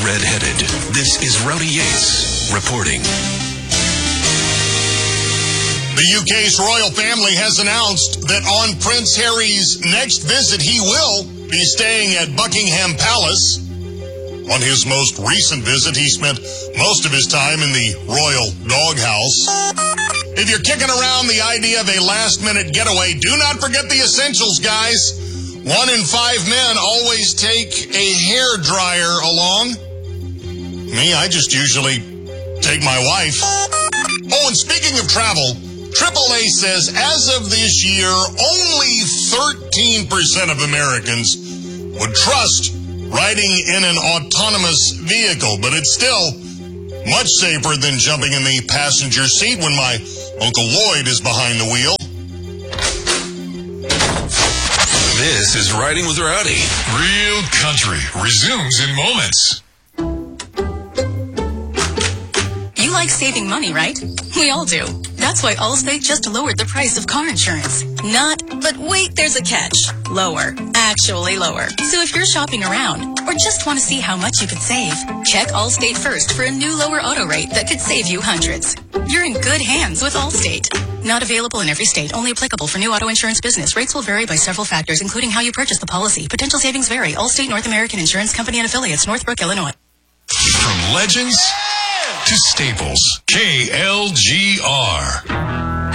red-headed. This is Rowdy Yates reporting. The UK's royal family has announced that on Prince Harry's next visit, he will be staying at Buckingham Palace. On his most recent visit, he spent most of his time in the royal doghouse. If you're kicking around the idea of a last-minute getaway, do not forget the essentials, guys. 1 in 5 men always take a hairdryer along. Me, I just usually take my wife. Oh, and speaking of travel, AAA says as of this year, only 13% of Americans would trust riding in an autonomous vehicle, but it's still much safer than jumping in the passenger seat when my Uncle Lloyd is behind the wheel. This is Riding with Rowdy. Real Country resumes in moments. You like saving money, right? We all do. That's why Allstate just lowered the price of car insurance. Not, but wait, there's a catch. Lower. Actually lower. So if you're shopping around or just want to see how much you could save, check Allstate first for a new lower auto rate that could save you hundreds. You're in good hands with Allstate. Not available in every state. Only applicable for new auto insurance business. Rates will vary by several factors, including how you purchase the policy. Potential savings vary. Allstate North American Insurance Company and Affiliates, Northbrook, Illinois. From legends to staples, KLGR.